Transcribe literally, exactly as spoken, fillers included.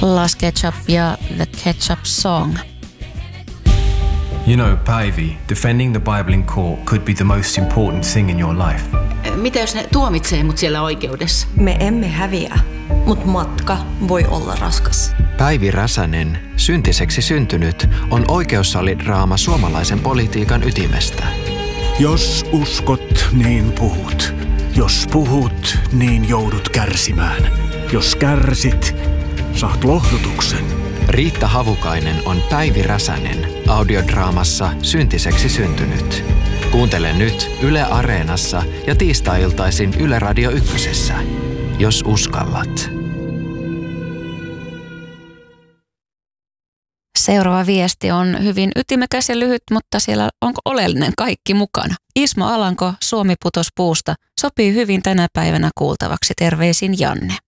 Last Ketchup ja The Ketchup Song. You know, Päivi, defending the Bible in court could be the most important thing in your life. Mitä jos ne tuomitsee mut siellä oikeudessa? Me emme häviä, mutta matka voi olla raskas. Päivi Räsänen, syntiseksi syntynyt, on oikeussalidraama suomalaisen politiikan ytimestä. Jos uskot, niin puhut. Jos puhut, niin joudut kärsimään. Jos kärsit, saat lohdutuksen. Riitta Havukainen on Päivi Räsänen audiodraamassa Syntiseksi syntynyt. Kuuntele nyt Yle Areenassa ja tiistai-iltaisin Yle Radio Ykkösessä, jos uskallat. Seuraava viesti on hyvin ytimekäs ja lyhyt, mutta siellä on oleellinen kaikki mukana. Ismo Alanko, Suomi putos puusta, sopii hyvin tänä päivänä kuultavaksi. Terveisin Janne.